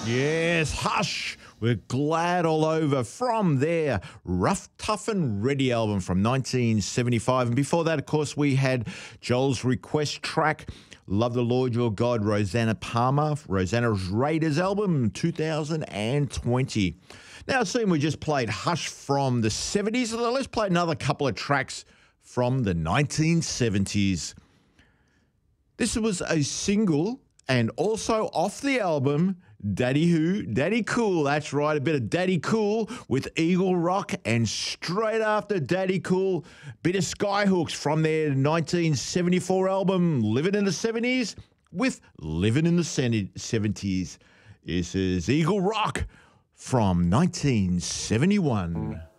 Yes, Hush. We're glad all over from their Rough, Tough and Ready album from 1975. And before that, of course, we had Joel's request track, Love the Lord Your God, Rosanna Palmer, Rosanna's Raiders album, 2020. Now, seeing we just played Hush from the 70s, so let's play another couple of tracks from the 1970s. This was a single and also off the album Daddy Who, Daddy Cool. That's right, a bit of Daddy Cool with Eagle Rock, and straight after Daddy Cool, bit of Skyhooks from their 1974 album Living in the 70s with Living in the 70s. This is Eagle Rock from 1971.